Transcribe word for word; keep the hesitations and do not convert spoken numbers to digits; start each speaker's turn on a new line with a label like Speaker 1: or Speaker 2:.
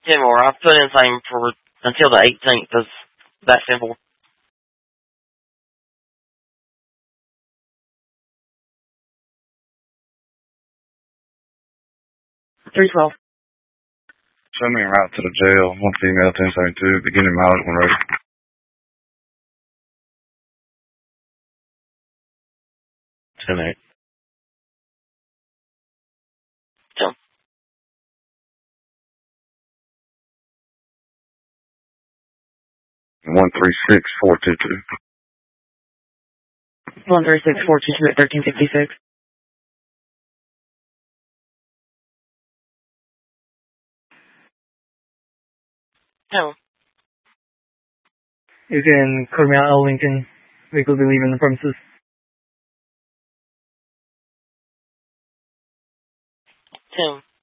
Speaker 1: Ten more. I've put in same for until the eighteenth. Is that simple? Three twelve.
Speaker 2: Send me a route to the jail. One female, ten seventy-two. Beginning mileage when ready. Ten eight.
Speaker 1: Ten.
Speaker 2: One three six four two two.
Speaker 1: One three six four two two at thirteen fifty six. No.
Speaker 3: You can clear me out L. Lincoln. Vehicle will be leaving the premises.
Speaker 1: Ten.